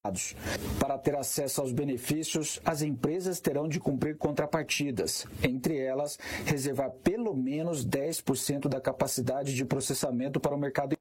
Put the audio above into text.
Para ter acesso aos benefícios, as empresas terão de cumprir contrapartidas, entre elas, reservar pelo menos 10% da capacidade de processamento para o mercado